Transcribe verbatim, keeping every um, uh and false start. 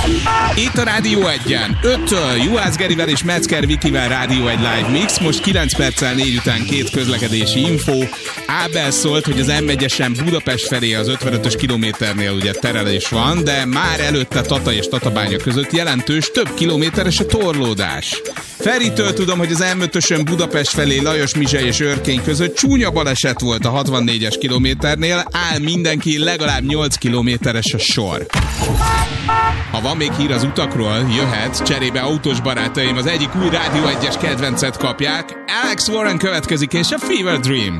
Itt a Rádió egyen. öttől Juhász Gerivel és Metzger Vikivel Rádió egy live mix. Most kilenc perccel négy után két közlekedési info. Ábel szólt, hogy az em egyesen Budapest felé az ötvenötös kilométernél ugye terelés van, de már előtte Tata és Tatabánya között jelentős, több kilométeres a torlódás. Feritől tudom, hogy az em ötösön Budapest felé Lajos Mizsely és Örkény között csúnya baleset volt a hatvannégyes kilométernél, áll mindenki, legalább nyolc kilométeres a sor. Ha van még hír az utakról, jöhet, cserébe autós barátaim az egyik új Rádió egyes kedvencet kapják. Alex Warren következik és a Fever Dream.